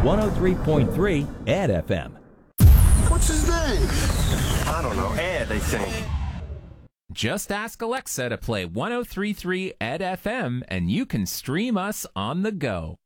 103.3 Ed FM. What's his name? I don't know. Ed, they think. Just ask Alexa to play 103.3 Ed FM, and you can stream us on the go.